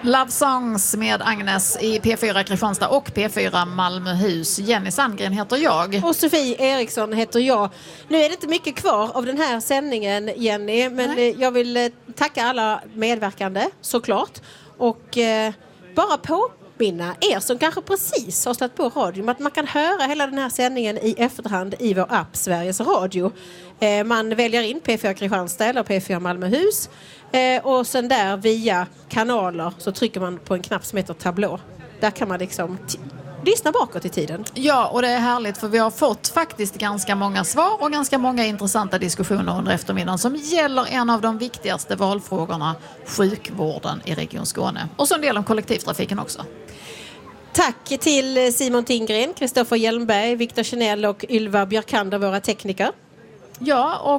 Love Songs med Agnes i P4 Kristianstad och P4 Malmöhus. Jenny Sandgren heter jag. Och Sofie Eriksson heter jag. Nu är det inte mycket kvar av den här sändningen, Jenny. Men jag vill tacka alla medverkande, såklart. Och bara påminna er som kanske precis har stått på radion att man kan höra hela den här sändningen i efterhand i vår app Sveriges Radio. Man väljer in P4 Kristianstad eller P4 Malmöhus. Och sen där via kanaler så trycker man på en knapp som heter tablå. Där kan man liksom lyssna bakåt i tiden. Ja, och det är härligt för vi har fått faktiskt ganska många svar och ganska många intressanta diskussioner under eftermiddagen som gäller en av de viktigaste valfrågorna, sjukvården i Region Skåne. Och så en del om kollektivtrafiken också. Tack till Simon Tingren, Kristoffer Hjelmberg, Viktor Chanel och Ylva Björkander, våra tekniker. Ja, och